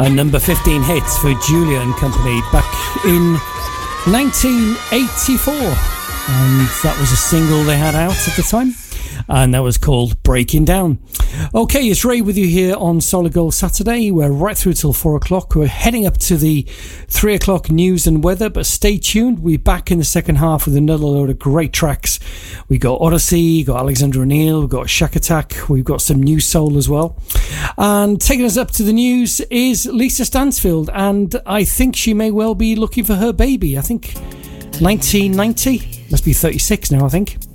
Number 15 hits for Julia and Company back in 1984. And that was a single they had out at the time. And that was called Breaking Down. Okay, it's Ray with you here on Solid Gold Saturday. We're right through till 4 o'clock. We're heading up to the 3 o'clock news and weather, but stay tuned. We're back in the second half with another load of great tracks. We got Odyssey, got Alexander O'Neill, we've got Shack Attack, we've got some new soul as well. And taking us up to the news is Lisa Stansfield, and I think she may well be looking for her baby. I think 1990, must be 36 now, I think.